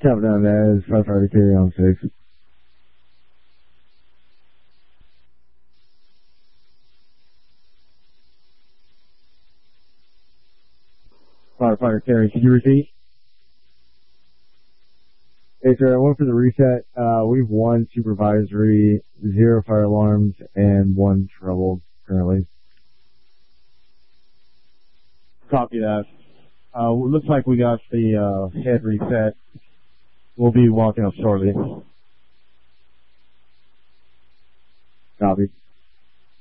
Coming down there is firefighter carry on 6. Firefighter carry, can you repeat? Hey, sir, I went for the reset. We've 1 supervisory, 0 fire alarms, and 1 trouble currently. Copy that. Looks like we got the head reset. We'll be walking up shortly. Copy.